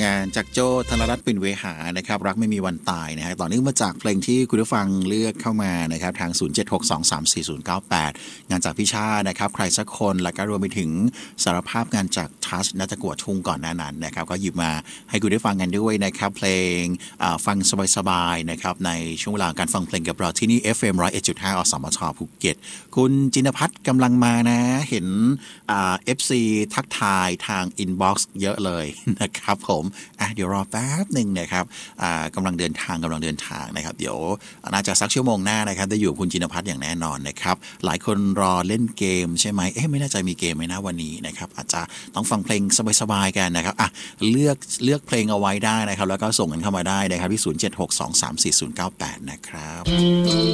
งานจากโจธนรัตน์ปิ่นเวหานะครับรักไม่มีวันตายนะฮะต่อเนื่องมาจากเพลงที่คุณผู้ฟังเลือกเข้ามานะครับทาง 0762344098 งานจากพี่ชานะครับใครสักคนแล้วก็รวมไปถึงสารภาพงานจากทัชนัตกัวทุ่งก่อนหน้านั้นนะครับก็หยิบมาให้คุณได้ฟังกันด้วยนะครับเพลงฟังสบายๆนะครับในช่วงเวลาการฟังเพลงกับเราที่นี่ FM 101.5 อสมทภูเก็ตคุณจินพัฒน์กำลังมานะเห็นFC ทักทายทางอินบ็อกซ์เยอะเลยนะครับผมเดี๋ยวรอแป๊บหนึ่งนะครับกำลังเดินทางนะครับเดี๋ยวน่าจะสักชั่วโมงหน้านะครับได้อยู่คุณจินพัฒน์อย่างแน่นอนนะครับหลายคนรอเล่นเกมใช่ไหมไม่แน่ใจมีเกมไหมนะวันนี้นะครับอาจจะต้องฟังเพลงสบายๆกันนะครับเลือกเพลงเอาไว้ได้นะครับแล้วก็ส่งกันเข้ามาได้นะครับที่ 0762344098 นะครับ